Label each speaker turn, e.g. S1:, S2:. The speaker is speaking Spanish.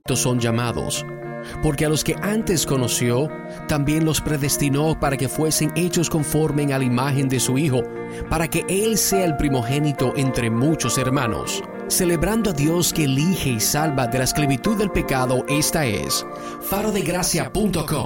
S1: son llamados. Porque a los que antes conoció, también los predestinó para que fuesen hechos conforme a la imagen de su Hijo, para que Él sea el primogénito entre muchos hermanos. Celebrando a Dios que elige y salva de la esclavitud del pecado, esta es farodegracia.com.